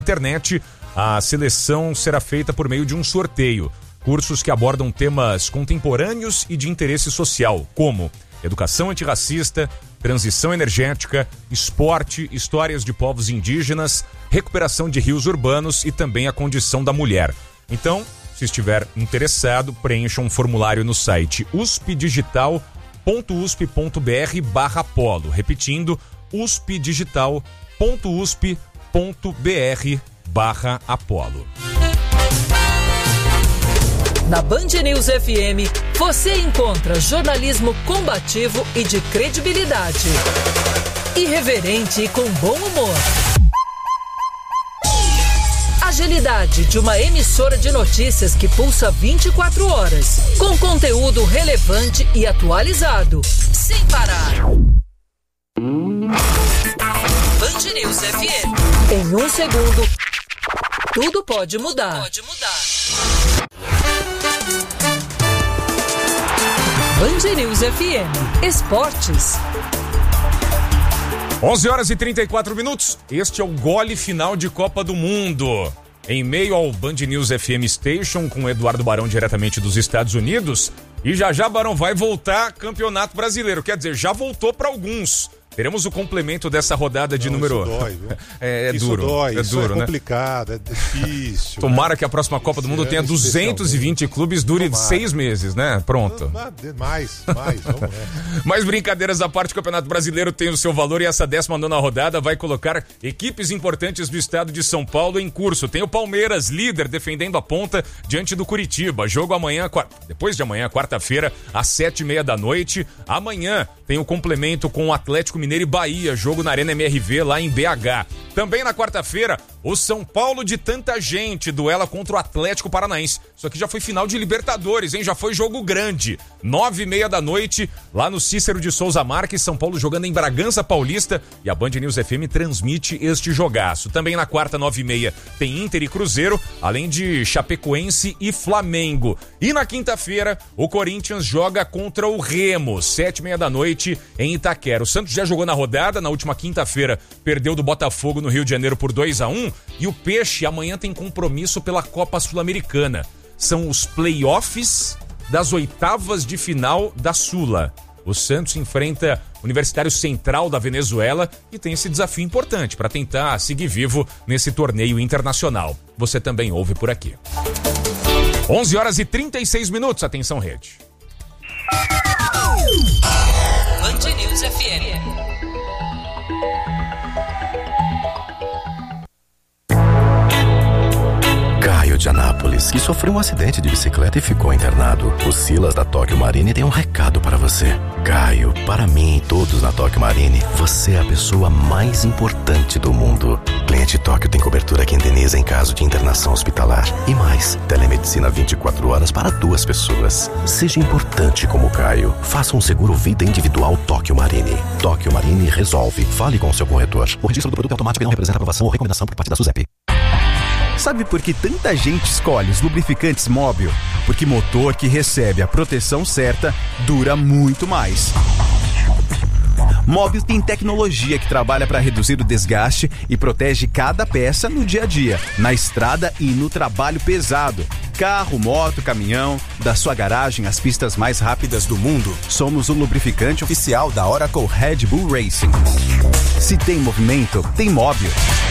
internet. A seleção será feita por meio de um sorteio. Cursos que abordam temas contemporâneos e de interesse social, como educação antirracista, transição energética, esporte, histórias de povos indígenas, recuperação de rios urbanos e também a condição da mulher. Então, se estiver interessado, preencha um formulário no site uspdigital.usp.br/polo. Repetindo, uspdigital.usp.br/apolo. Na Band News FM, você encontra jornalismo combativo e de credibilidade. Irreverente e com bom humor. Agilidade de uma emissora de notícias que pulsa 24 horas, com conteúdo relevante e atualizado, sem parar. Band News FM. Em um segundo, tudo pode mudar. Band News FM. Esportes. 11h34. Este é o gole final de Copa do Mundo. Em meio ao Band News FM Station, com o Eduardo Barão diretamente dos Estados Unidos. E já Barão vai voltar Campeonato Brasileiro. Quer dizer, já voltou para alguns. Teremos o complemento dessa rodada de número... Isso dói, viu? Isso duro. Dói, é isso duro, é complicado, né? É difícil. Tomara que a próxima Copa do Mundo tenha 220 clubes, dure 6 meses, né? Pronto. Mais, vamos, né? Mas brincadeiras à parte, o Campeonato Brasileiro tem o seu valor e essa 19ª rodada vai colocar equipes importantes do estado de São Paulo em curso. Tem o Palmeiras, líder, defendendo a ponta diante do Curitiba. Jogo amanhã, depois de amanhã, quarta-feira, às 19h30. Amanhã tem o complemento com o Atlético Mineiro e Bahia, jogo na Arena MRV lá em BH. Também na quarta-feira, o São Paulo de tanta gente duela contra o Atlético Paranaense. Isso aqui já foi final de Libertadores, hein? Já foi jogo grande. 21h30 lá no Cícero de Souza Marques, São Paulo jogando em Bragança Paulista e a Band News FM transmite este jogaço. Também na quarta, 9h30, tem Inter e Cruzeiro, além de Chapecoense e Flamengo. E na quinta-feira, o Corinthians joga contra o Remo, 19h30 em Itaquera. O Santos já jogou na rodada, na última quinta-feira perdeu do Botafogo no Rio de Janeiro por 2-1 e o Peixe amanhã tem compromisso pela Copa Sul-Americana. São os playoffs das oitavas de final da Sula. O Santos enfrenta o Universitário Central da Venezuela e tem esse desafio importante para tentar seguir vivo nesse torneio internacional. Você também ouve por aqui. 11h36. Atenção, rede. Band News FM. Caio de Anápolis, que sofreu um acidente de bicicleta e ficou internado. O Silas da Tóquio Marine tem um recado para você. Caio, para mim e todos na Tóquio Marine, você é a pessoa mais importante do mundo. Cliente Tóquio tem cobertura que indeniza em caso de internação hospitalar. E mais, telemedicina 24 horas para 2 pessoas. Seja importante como Caio. Faça um seguro vida individual Tóquio Marine. Tóquio Marine resolve. Fale com o seu corretor. O registro do produto é automático e não representa aprovação ou recomendação por parte da SUSEP. Sabe por que tanta gente escolhe os lubrificantes Mobil? Porque motor que recebe a proteção certa dura muito mais. Mobil tem tecnologia que trabalha para reduzir o desgaste e protege cada peça no dia a dia, na estrada e no trabalho pesado. Carro, moto, caminhão, da sua garagem às pistas mais rápidas do mundo, somos o lubrificante oficial da Oracle Red Bull Racing. Se tem movimento, tem Mobil.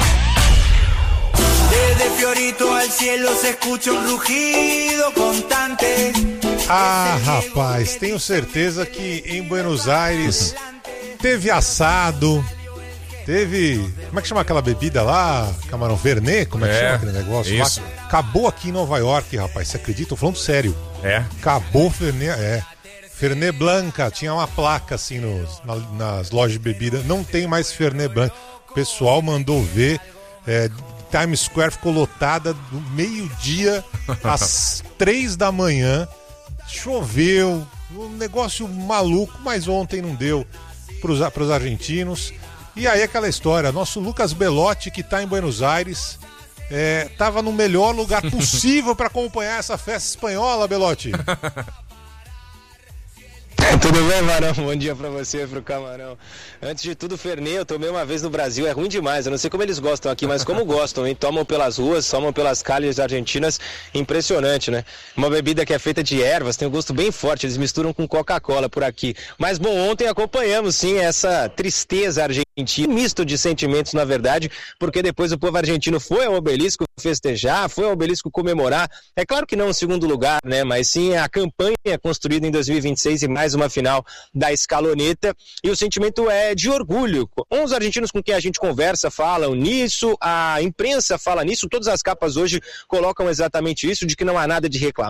Desde Fiorito al cielo se escucha um rugido constante. Ah, rapaz, tenho certeza que em Buenos Aires teve assado, teve... Como é que chama aquela bebida lá? Camarão Vernet? Como é que chama aquele negócio isso. lá? Acabou aqui em Nova York, rapaz, você acredita? Tô falando sério. Acabou Vernet, Fernet Blanca, tinha uma placa assim nas lojas de bebida, não tem mais Fernet Blanca. O pessoal mandou ver, Times Square ficou lotada do meio-dia às 3 da manhã. Choveu, um negócio maluco, mas ontem não deu para os argentinos. E aí aquela história, nosso Lucas Belotti, que está em Buenos Aires, estava no melhor lugar possível para acompanhar essa festa espanhola, Belotti. Tudo bem, Marão? Bom dia pra você e pro Camarão. Antes de tudo, Fernet, eu tomei uma vez no Brasil, é ruim demais. Eu não sei como eles gostam aqui, mas como gostam, hein? Tomam pelas ruas, tomam pelas calles argentinas. Impressionante, né? Uma bebida que é feita de ervas, tem um gosto bem forte, eles misturam com Coca-Cola por aqui. Mas, bom, ontem acompanhamos, sim, essa tristeza argentina, misto de sentimentos, na verdade, porque depois o povo argentino foi ao Obelisco festejar, foi ao Obelisco comemorar. É claro que não o segundo lugar, né? Mas sim a campanha construída em 2026 e mais uma final da Escaloneta, e o sentimento é de orgulho. Os argentinos com quem a gente conversa falam nisso, a imprensa fala nisso, todas as capas hoje colocam exatamente isso, de que não há nada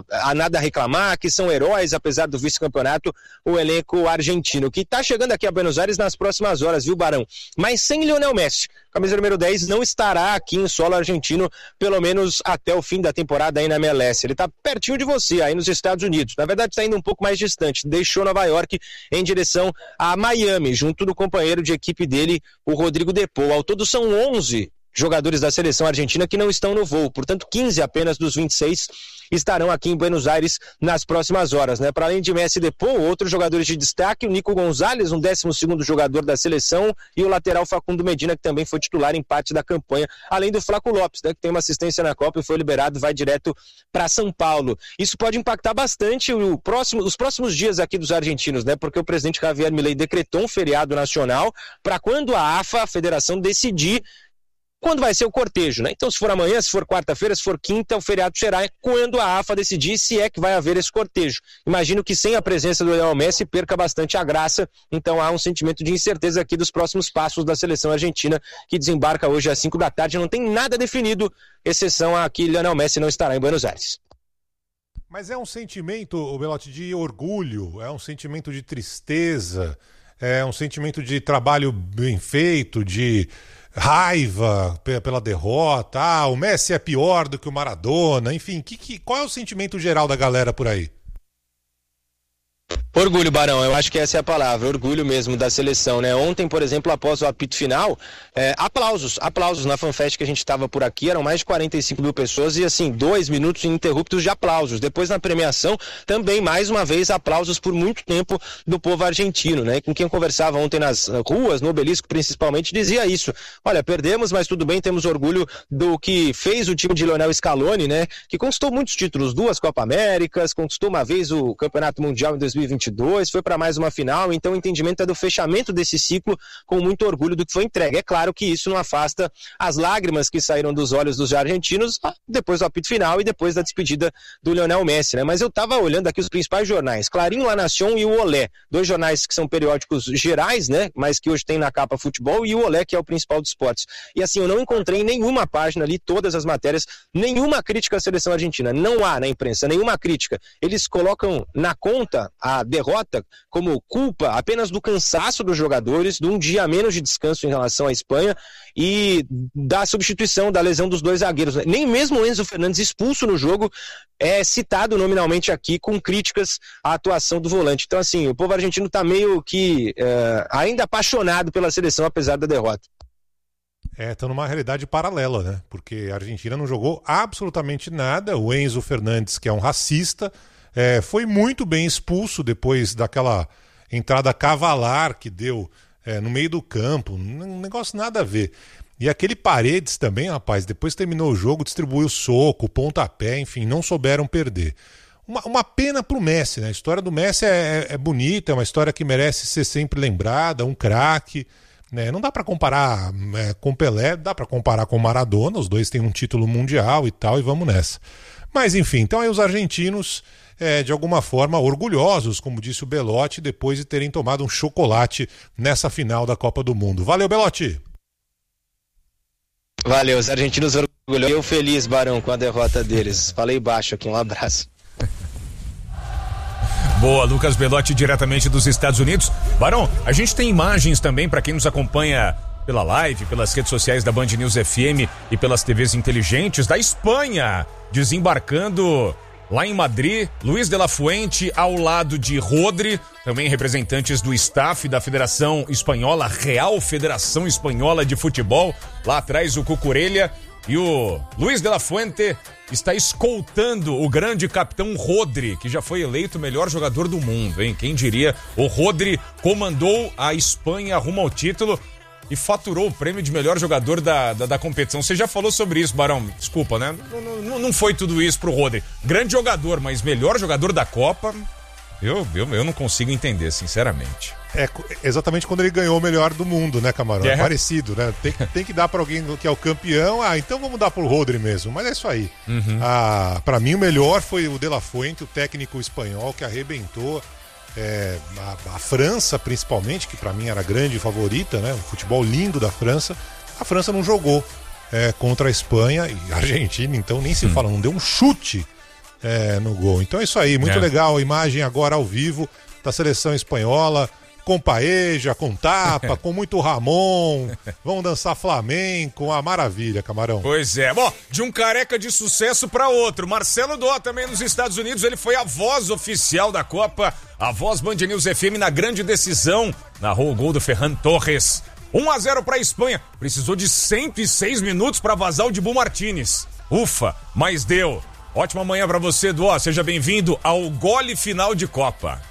a reclamar, que são heróis, apesar do vice-campeonato, o elenco argentino, que está chegando aqui a Buenos Aires nas próximas horas, viu, Barão? Mas sem Lionel Messi. Camisa número 10 não estará aqui em solo argentino, pelo menos até o fim da temporada aí na MLS. Ele está pertinho de você, aí nos Estados Unidos. Na verdade, está indo um pouco mais distante. Deixou Nova York em direção a Miami, junto do companheiro de equipe dele, o Rodrigo De Paul. Ao todo são 11 jogadores da seleção argentina que não estão no voo. Portanto, 15 apenas dos 26 estarão aqui em Buenos Aires nas próximas horas, né? Para além de Messi e De Paul, outros jogadores de destaque, o Nico Gonzalez, um 12º jogador da seleção, e o lateral Facundo Medina, que também foi titular em parte da campanha, além do Flaco Lopes, né, que tem uma assistência na Copa e foi liberado, vai direto para São Paulo. Isso pode impactar bastante os próximos dias aqui dos argentinos, né? Porque o presidente Javier Milei decretou um feriado nacional para quando a AFA, a federação, decidir quando vai ser o cortejo, né? Então, se for amanhã, se for quarta-feira, se for quinta, o feriado será quando a AFA decidir se é que vai haver esse cortejo. Imagino que sem a presença do Lionel Messi perca bastante a graça, então há um sentimento de incerteza aqui dos próximos passos da seleção argentina, que desembarca hoje às 5 da tarde, não tem nada definido, exceção a que Lionel Messi não estará em Buenos Aires. Mas é um sentimento, Belotti, de orgulho, é um sentimento de tristeza, é um sentimento de trabalho bem feito, de raiva pela derrota, o Messi é pior do que o Maradona, enfim, qual é o sentimento geral da galera por aí? Orgulho, Barão, eu acho que essa é a palavra, orgulho mesmo da seleção, né? Ontem, por exemplo, após o apito final, aplausos na FanFest que a gente estava por aqui, eram mais de 45 mil pessoas e assim, 2 minutos ininterruptos de aplausos. Depois na premiação, também mais uma vez aplausos por muito tempo do povo argentino, né? Com quem eu conversava ontem nas ruas, no Obelisco principalmente, dizia isso. Olha, perdemos, mas tudo bem, temos orgulho do que fez o time de Lionel Scaloni, né? Que conquistou muitos títulos, 2 Copa Américas, conquistou uma vez o Campeonato Mundial em 2022, foi para mais uma final, então o entendimento é do fechamento desse ciclo com muito orgulho do que foi entregue. É claro que isso não afasta as lágrimas que saíram dos olhos dos argentinos depois do apito final e depois da despedida do Lionel Messi, né? Mas eu estava olhando aqui os principais jornais, Clarín, La Nación e o Olé, 2 jornais que são periódicos gerais, né? Mas que hoje tem na capa futebol, e o Olé, que é o principal dos esportes. E assim, eu não encontrei em nenhuma página ali, todas as matérias, nenhuma crítica à seleção argentina. Não há na imprensa nenhuma crítica. Eles colocam na conta a derrota como culpa apenas do cansaço dos jogadores, de um dia a menos de descanso em relação à Espanha e da substituição, da lesão dos 2 zagueiros. Nem mesmo o Enzo Fernandes, expulso no jogo, é citado nominalmente aqui com críticas à atuação do volante. Então assim, o povo argentino está meio que ainda apaixonado pela seleção, apesar da derrota. Tá numa realidade paralela, né? Porque a Argentina não jogou absolutamente nada. O Enzo Fernandes, que é um racista, foi muito bem expulso depois daquela entrada cavalar que deu no meio do campo. Um negócio nada a ver. E aquele Paredes também, rapaz, depois terminou o jogo, distribuiu soco, pontapé, enfim, não souberam perder. Uma pena pro Messi, né? A história do Messi é bonita, é uma história que merece ser sempre lembrada, um craque, né? Não dá para comparar com Pelé, dá para comparar com Maradona, os dois têm um título mundial e tal, e vamos nessa. Mas enfim, então aí os argentinos, de alguma forma, orgulhosos, como disse o Belotti, depois de terem tomado um chocolate nessa final da Copa do Mundo. Valeu, Belotti! Valeu, os argentinos orgulhosos. Eu feliz, Barão, com a derrota deles. Falei baixo aqui, um abraço. Boa, Lucas Belotti, diretamente dos Estados Unidos. Barão, a gente tem imagens também para quem nos acompanha pela live, pelas redes sociais da Band News FM e pelas TVs inteligentes da Espanha, desembarcando lá em Madrid, Luis de la Fuente ao lado de Rodri, também representantes do staff da Federação Espanhola, Real Federação Espanhola de Futebol, lá atrás o Cucurella, E o Luiz de la Fuente está escoltando o grande capitão Rodri, que já foi eleito o melhor jogador do mundo, hein? Quem diria? O Rodri comandou a Espanha rumo ao título e faturou o prêmio de melhor jogador da competição. Você já falou sobre isso, Barão. Desculpa, né? Não foi tudo isso pro Rodri. Grande jogador, mas melhor jogador da Copa, eu não consigo entender, sinceramente. É exatamente quando ele ganhou o melhor do mundo, né, Camarão? É parecido, né? Tem que dar pra alguém que é o campeão. Então vamos dar pro Rodri mesmo. Mas é isso aí. Pra mim o melhor foi o De La Fuente, o técnico espanhol que arrebentou. A França, principalmente, que pra mim era a grande favorita, né? O futebol lindo da França. A França não jogou contra a Espanha e a Argentina, então nem se fala, não deu um chute no gol. Então é isso aí, muito legal a imagem agora ao vivo da seleção espanhola. Com paeja, com tapa, com muito Ramon, vão dançar flamenco, uma maravilha, Camarão. Pois é, bom, de um careca de sucesso para outro, Marcelo Dó também nos Estados Unidos, ele foi a voz oficial da Copa, a voz Band News FM na grande decisão, narrou o gol do Ferran Torres, 1-0 para a Espanha, precisou de 106 minutos para vazar o Dibu Martínez, ufa, mas deu. Ótima manhã para você, Dó, seja bem-vindo ao gole final de Copa.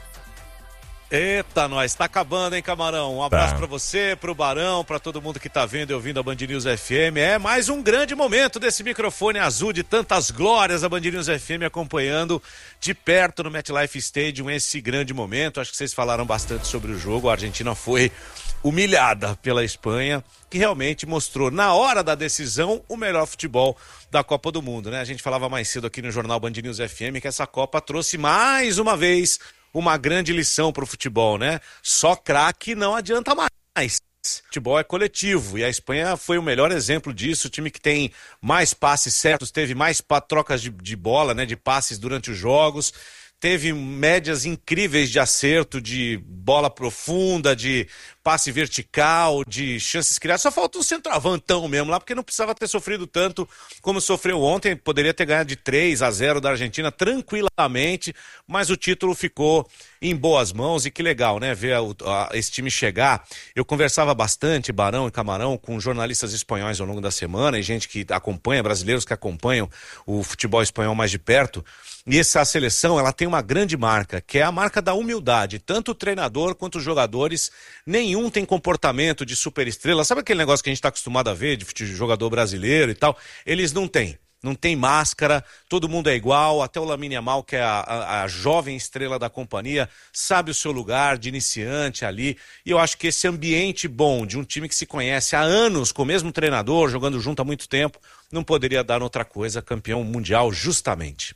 Eita, nós, tá acabando, hein, Camarão? Um abraço pra você, pro Barão, pra todo mundo que tá vendo e ouvindo a Band News FM. É mais um grande momento desse microfone azul de tantas glórias, a Band News FM acompanhando de perto no MetLife Stadium esse grande momento. Acho que vocês falaram bastante sobre o jogo. A Argentina foi humilhada pela Espanha, que realmente mostrou na hora da decisão o melhor futebol da Copa do Mundo, né? A gente falava mais cedo aqui no jornal Band News FM que essa Copa trouxe mais uma vez uma grande lição para o futebol, né? Só craque não adianta mais. Futebol é coletivo e a Espanha foi o melhor exemplo disso. O time que tem mais passes certos, teve mais trocas de bola, né? De passes durante os jogos. Teve médias incríveis de acerto, de bola profunda, de passe vertical, de chances criadas. Só falta um centroavantão mesmo lá, porque não precisava ter sofrido tanto como sofreu ontem. Poderia ter ganhado de 3-0 da Argentina tranquilamente, mas o título ficou em boas mãos. E que legal, né, ver esse time chegar. Eu conversava bastante, Barão e Camarão, com jornalistas espanhóis ao longo da semana e gente que acompanha, brasileiros que acompanham o futebol espanhol mais de perto. E essa seleção, ela tem uma grande marca, que é a marca da humildade. Tanto o treinador quanto os jogadores, nenhum tem comportamento de superestrela. Sabe aquele negócio que a gente está acostumado a ver de jogador brasileiro e tal? Eles não têm. Não tem máscara, todo mundo é igual, até o Lamine Yamal, que é a jovem estrela da companhia, sabe o seu lugar de iniciante ali. E eu acho que esse ambiente bom de um time que se conhece há anos, com o mesmo treinador, jogando junto há muito tempo, não poderia dar outra coisa, campeão mundial justamente.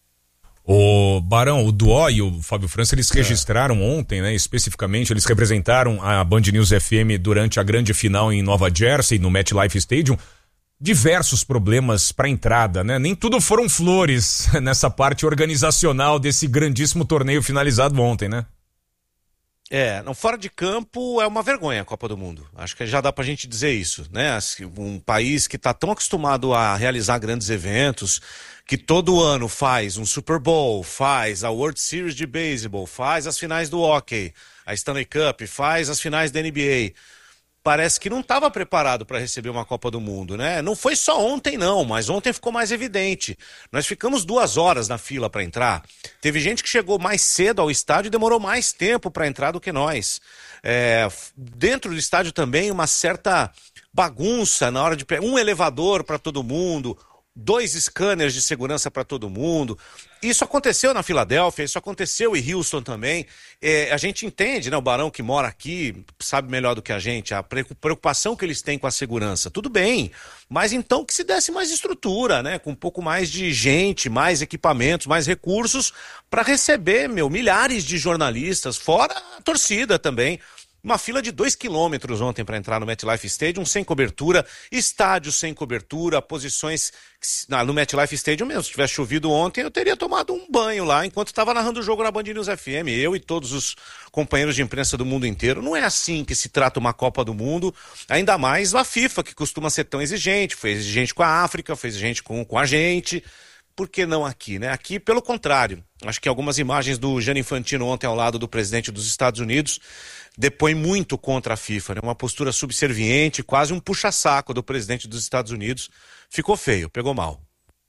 O Barão, o Duó e o Fábio França, eles registraram ontem, né, especificamente, eles representaram a Band News FM durante a grande final em Nova Jersey, no MetLife Stadium, diversos problemas para entrada, né? Nem tudo foram flores nessa parte organizacional desse grandíssimo torneio finalizado ontem, né? Não, fora de campo é uma vergonha a Copa do Mundo. Acho que já dá pra gente dizer isso, né? Um país que tá tão acostumado a realizar grandes eventos, que todo ano faz um Super Bowl, faz a World Series de Baseball, faz as finais do hockey, a Stanley Cup, faz as finais da NBA. Parece que não estava preparado para receber uma Copa do Mundo, né? Não foi só ontem não, mas ontem ficou mais evidente. Nós ficamos 2 horas na fila para entrar. Teve gente que chegou mais cedo ao estádio e demorou mais tempo para entrar do que nós. Dentro do estádio também uma certa bagunça na hora de... Um elevador para todo mundo, 2 scanners de segurança para todo mundo. Isso aconteceu na Filadélfia, isso aconteceu em Houston também. A gente entende, né? O Barão que mora aqui sabe melhor do que a gente a preocupação que eles têm com a segurança. Tudo bem, mas então que se desse mais estrutura, né? Com um pouco mais de gente, mais equipamentos, mais recursos para receber, milhares de jornalistas, fora a torcida também. Uma fila de 2 quilômetros ontem para entrar no MetLife Stadium, sem cobertura, estádio sem cobertura, posições... No MetLife Stadium mesmo, se tivesse chovido ontem, eu teria tomado um banho lá, enquanto estava narrando o jogo na Band News FM, eu e todos os companheiros de imprensa do mundo inteiro. Não é assim que se trata uma Copa do Mundo, ainda mais a FIFA, que costuma ser tão exigente, foi exigente com a África, foi exigente com a gente... Por que não aqui, né? Aqui, pelo contrário, acho que algumas imagens do Gianni Infantino ontem ao lado do presidente dos Estados Unidos depõem muito contra a FIFA, né? Uma postura subserviente, quase um puxa-saco do presidente dos Estados Unidos ficou feio, pegou mal.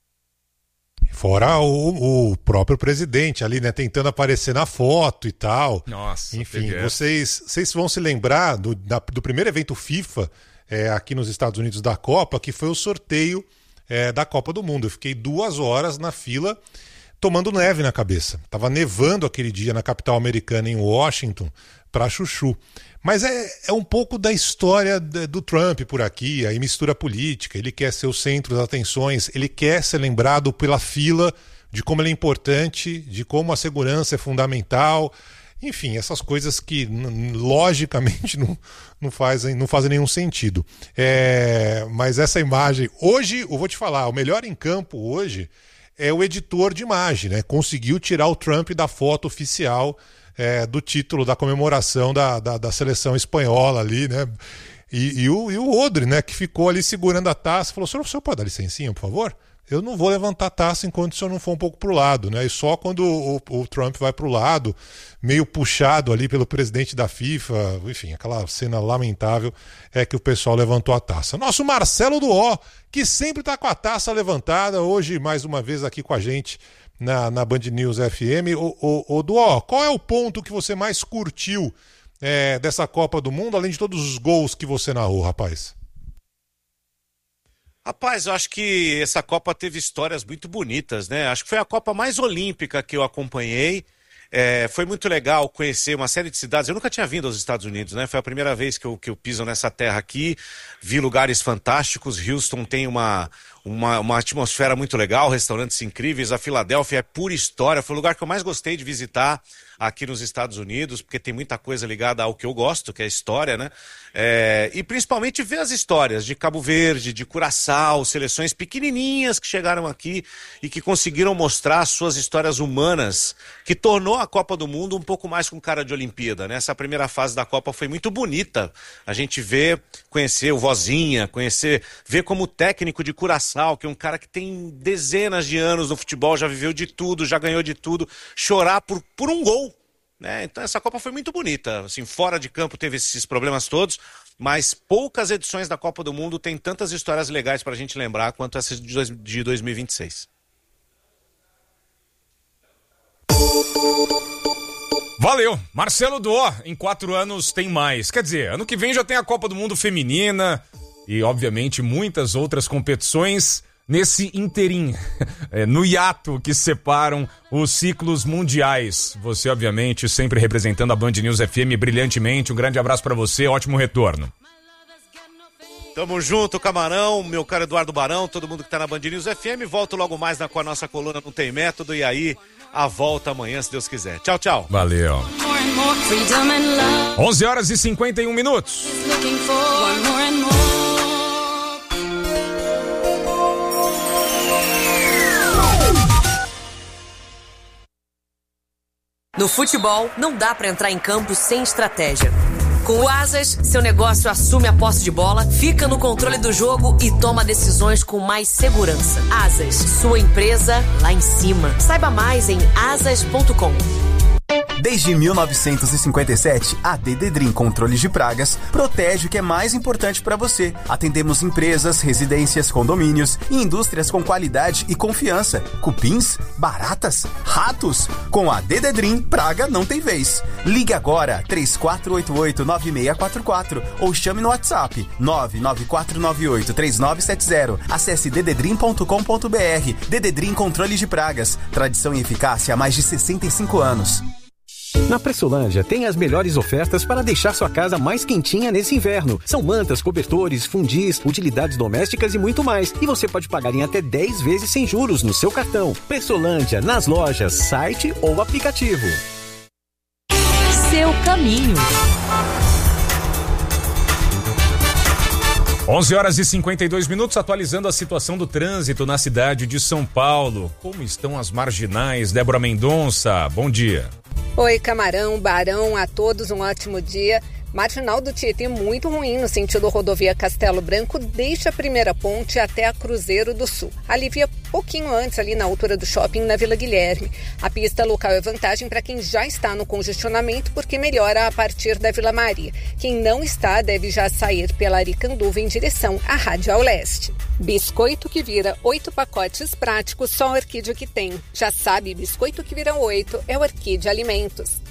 Fora o próprio presidente ali, né? Tentando aparecer na foto e tal. Nossa. Enfim, vocês vão se lembrar do primeiro evento FIFA aqui nos Estados Unidos da Copa, que foi o sorteio da Copa do Mundo. Eu fiquei 2 horas na fila tomando neve na cabeça. Tava nevando aquele dia na capital americana, em Washington, pra chuchu. Mas é um pouco da história do Trump por aqui, aí mistura política, ele quer ser o centro das atenções, ele quer ser lembrado pela fila de como ele é importante, de como a segurança é fundamental, enfim, essas coisas que logicamente não fazem nenhum sentido. Mas essa imagem, hoje, eu vou te falar, o melhor em campo hoje é o editor de imagem, né? Conseguiu tirar o Trump da foto oficial do título da comemoração da seleção espanhola ali, né? E o Odri, né, que ficou ali segurando a taça, falou: o senhor pode dar licencinha, por favor? Eu não vou levantar a taça enquanto o senhor não for um pouco pro lado, né? E só quando o Trump vai pro lado, meio puxado ali pelo presidente da FIFA, enfim, aquela cena lamentável, que o pessoal levantou a taça. Nosso Marcelo Duó, que sempre tá com a taça levantada, hoje mais uma vez aqui com a gente na Band News FM. O Duó, qual é o ponto que você mais curtiu dessa Copa do Mundo, além de todos os gols que você narrou, rapaz? Rapaz, eu acho que essa Copa teve histórias muito bonitas, né? Acho que foi a Copa mais olímpica que eu acompanhei. Foi muito legal conhecer uma série de cidades. Eu nunca tinha vindo aos Estados Unidos, né? Foi a primeira vez que eu piso nessa terra aqui. Vi lugares fantásticos. Houston tem uma atmosfera muito legal, restaurantes incríveis. A Filadélfia é pura história. Foi o lugar que eu mais gostei de visitar aqui nos Estados Unidos, porque tem muita coisa ligada ao que eu gosto, que é a história, né? E principalmente ver as histórias de Cabo Verde, de Curaçao, seleções pequenininhas que chegaram aqui e que conseguiram mostrar suas histórias humanas, que tornou a Copa do Mundo um pouco mais com cara de Olimpíada, né? Essa primeira fase da Copa foi muito bonita. A gente conhecer o Vozinha, ver como técnico de Curaçao, que é um cara que tem dezenas de anos no futebol, já viveu de tudo, já ganhou de tudo, chorar por um gol. Né? Então essa Copa foi muito bonita, assim, fora de campo teve esses problemas todos, mas poucas edições da Copa do Mundo tem tantas histórias legais pra gente lembrar quanto essa de 2026. Valeu, Marcelo Duó, em 4 anos tem mais, quer dizer, ano que vem já tem a Copa do Mundo feminina e obviamente muitas outras competições nesse interim, no hiato que separam os ciclos mundiais. Você, obviamente, sempre representando a Band News FM brilhantemente. Um grande abraço pra você, ótimo retorno. Tamo junto, Camarão, meu caro Eduardo Barão, todo mundo que tá na Band News FM. Volto logo mais com a nossa coluna Não Tem Método. E aí, a volta amanhã, se Deus quiser. Tchau, tchau. Valeu. 11h51. No futebol, não dá pra entrar em campo sem estratégia. Com o Asas, seu negócio assume a posse de bola, fica no controle do jogo e toma decisões com mais segurança. Asas, sua empresa lá em cima. Saiba mais em asas.com. Desde 1957, a Dededrim Controles de Pragas protege o que é mais importante para você. Atendemos empresas, residências, condomínios e indústrias com qualidade e confiança. Cupins, baratas, ratos. Com a Dededrim, praga não tem vez. Ligue agora 3488-9644 ou chame no WhatsApp 99498-3970. Acesse dededrim.com.br. Dededrim Controles de Pragas. Tradição e eficácia há mais de 65 anos. Na Pressolândia tem as melhores ofertas para deixar sua casa mais quentinha nesse inverno. São mantas, cobertores, fundis, utilidades domésticas e muito mais. E você pode pagar em até 10 vezes sem juros no seu cartão. Pressolândia, nas lojas, site ou aplicativo. Seu caminho. 11h52, atualizando a situação do trânsito na cidade de São Paulo. Como estão as marginais? Débora Mendonça, bom dia. Oi, Camarão, Barão, a todos um ótimo dia. Marginal do Tietê muito ruim no sentido rodovia Castelo Branco, desde a primeira ponte até a Cruzeiro do Sul. Alivia pouquinho antes ali na altura do shopping na Vila Guilherme. A pista local é vantagem para quem já está no congestionamento porque melhora a partir da Vila Maria. Quem não está deve já sair pela Aricanduva em direção à Radial Leste. Biscoito que vira 8 pacotes práticos, só o Orquídea que tem. Já sabe, biscoito que vira 8 é o Orquídea Alimentos.